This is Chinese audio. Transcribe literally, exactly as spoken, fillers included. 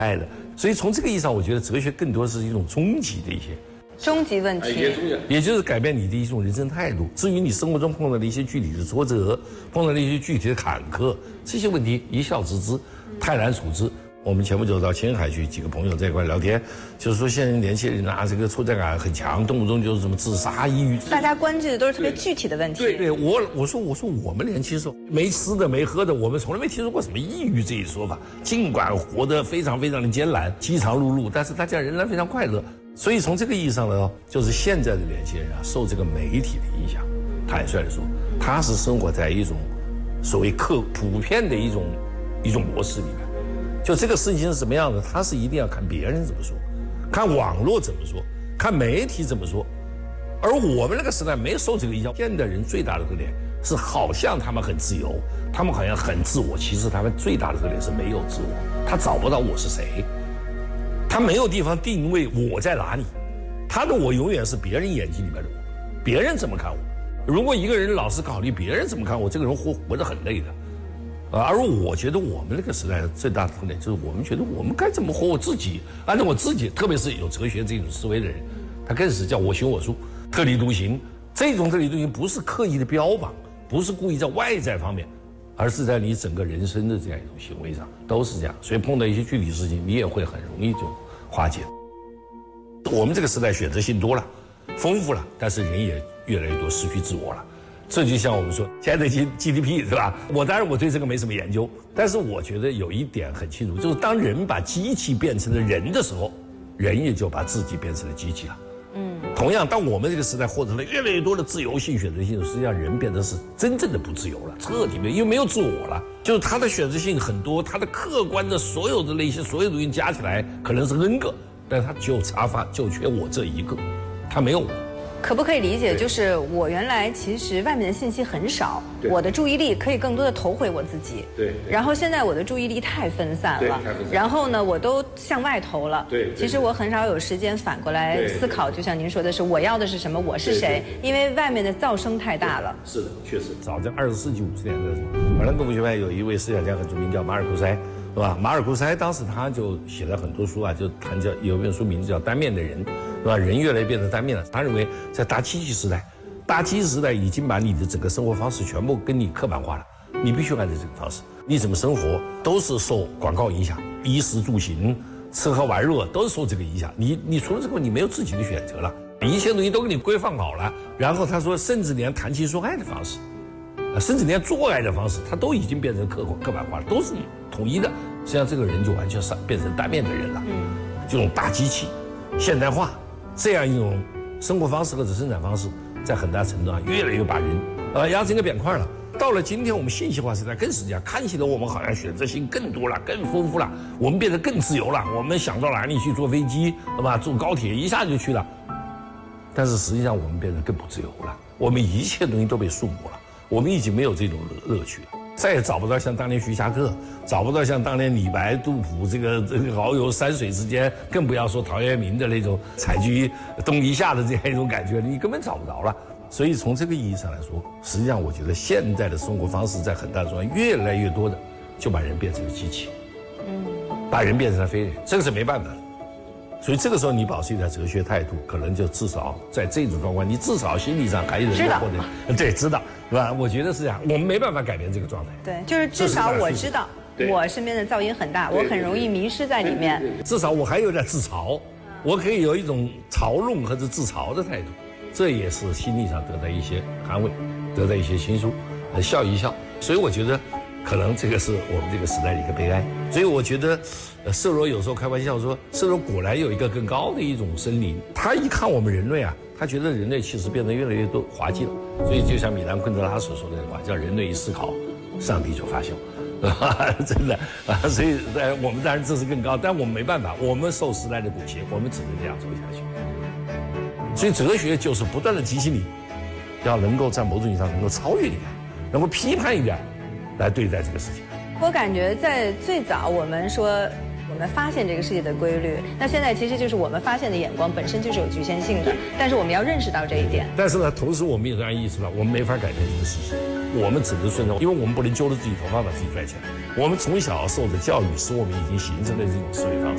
爱的。所以从这个意义上，我觉得哲学更多是一种终极的一些。 终极问题， 也就是改变你的一种人生态度。至于你生活中碰到的一些具体的挫折，碰到的一些具体的坎坷，这些问题一笑置之，泰然处之。我们前不久到青海去，几个朋友在一块聊天，就是说现在年轻人啊，这个挫折感很强，动不动就是什么自杀、抑郁。 大家关注的都是特别具体的问题。 对对，我我说我说我们年轻时候没吃的没喝的，我们从来没听说过什么抑郁这一说法。尽管活得非常非常的艰难，饥肠辘辘，但是大家仍然非常快乐。所以从这个意义上呢，就是现在的年轻人啊，受这个媒体的影响，坦率地说，他是生活在一种所谓客普遍的一种一种模式里面。就这个事情是什么样的，他是一定要看别人怎么说，看网络怎么说，看媒体怎么说。而我们那个时代没受这个影响。现代人最大的特点是，好像他们很自由，他们好像很自我，其实他们最大的特点是没有自我，他找不到我是谁，他没有地方定位我在哪里，他的我永远是别人眼睛里面的我，别人怎么看我。如果一个人老是考虑别人怎么看我，这个人活活得很累的。而我觉得我们那个时代最大的特点就是，我们觉得我们该怎么活我自己，按照我自己，特别是有哲学这种思维的人，他更是叫我行我素，特立独行。这种特立独行不是刻意的标榜，不是故意在外在方面，而是在你整个人生的这样一种行为上都是这样。所以碰到一些具体事情，你也会很容易就化解。我们这个时代选择性多了，丰富了，但是人也越来越多失去自我了。这就像我们说现在的 G D P 是吧？我当然我对这个没什么研究，但是我觉得有一点很清楚，就是当人把机器变成了人的时候，人也就把自己变成了机器了。嗯，同样，当我们这个时代获得了越来越多的自由性、选择性，实际上人变得是真正的不自由了，彻底没有，因为没有自我了。就是他的选择性很多，他的客观的所有的那些所有东西加起来可能是 N 个，但他就差发就缺我这一个，他没有我。 可不可以理解，就是我原来其实外面的信息很少，我的注意力可以更多的投回我自己。 对。 然后现在我的注意力太分散了，然后呢，我都向外投了。对。其实我很少有时间反过来思考，就像您说的是，我要的是什么，我是谁？因为外面的噪声太大了。 是的，确实。早在二十世纪五十年代的时候，法兰克福学派有一位思想家很著名，叫马尔库塞，是吧？马尔库塞当时他就写了很多书啊，就谈叫有一本书名字叫《单面的人》。是吧？人越来越变成单面了。他认为，在大机器时代，大机器时代已经把你的整个生活方式全部跟你刻板化了。你必须按照这个方式，你怎么生活都是受广告影响，衣食住行、吃喝玩乐都是受这个影响。你你除了这个，你没有自己的选择了，一切东西都给你规范好了。然后他说，甚至连谈情说爱的方式，甚至连做爱的方式，它都已经变成刻刻板化了，都是统一的。实际上，这个人就完全是变成单面的人了。嗯，这种大机器、现代化。这样一种生活方式或者生产方式，在很大程度上越来越把人呃压成一个扁块了。到了今天，我们信息化时代更是这样，看起来我们好像选择性更多了、更丰富了，我们变得更自由了。我们想到哪里去坐飞机，对吧？坐高铁一下就去了。但是实际上，我们变得更不自由了。我们一切东西都被束缚了，我们已经没有这种乐乐趣了。再也找不到像当年徐霞客，找不到像当年李白、杜甫这个这个遨游山水之间，更不要说陶渊明的那种采菊东篱下的这样一种感觉，你根本找不着了。所以从这个意义上来说，实际上我觉得现在的生活方式在很大程度上越来越多的就把人变成了机器，嗯，把人变成了非人，这个是没办法的。所以这个时候你保持一点哲学态度，可能就至少在这种状况，你至少心理上还有人获得，对，知道，是吧？我觉得是这样，我们没办法改变这个状态。 对，就是至少我知道，我身边的噪音很大，我很容易迷失在里面。 至少我还有点自嘲，我可以有一种嘲弄或者自嘲的态度，这也是心理上得到一些安慰，得到一些倾诉，笑一笑。所以我觉得，可能这个是我们这个时代的一个悲哀。所以我觉得。呃，色罗有时候开玩笑说，色罗果然有一个更高的一种森林。他一看我们人类啊，他觉得人类其实变得越来越多滑稽了。所以就像米兰昆德拉所说的话，叫人类一思考，上帝就发笑，真的啊。所以呃，我们当然这是更高，但我们没办法，我们受时代的裹挟，我们只能这样走下去。所以哲学就是不断的提醒你，要能够在某种意义上能够超越一点，能够批判一点，来对待这个事情。 我感觉在最早我们说。我们发现这个世界的规律，那现在其实就是我们发现的眼光本身就是有局限性的，但是我们要认识到这一点。 但是呢，同时我们也让意识到，我们没法改变这个事实，我们只能顺从，因为我们不能揪着自己头发把自己拽起来。我们从小受的教育，使我们已经形成了这种思维方式。